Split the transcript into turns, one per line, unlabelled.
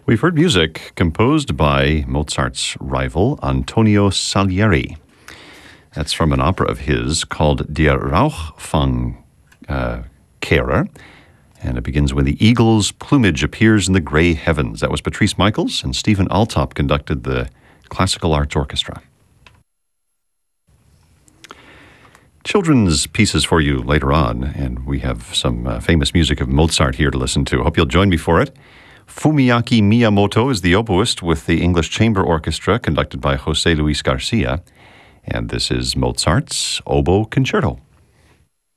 We've heard music composed by Mozart's rival, Antonio Salieri. That's from an opera of his called Der Rauchfangkehrer, and it begins when the eagle's plumage appears in the gray heavens. That was Patrice Michaels, and Stephen Altop conducted the Classical Arts Orchestra. Children's pieces for you later on, and we have some famous music of Mozart here to listen to. Hope you'll join me for it. Fumiaki Miyamoto is the oboist with the English Chamber Orchestra conducted by José Luis Garcia, and this is Mozart's Oboe Concerto.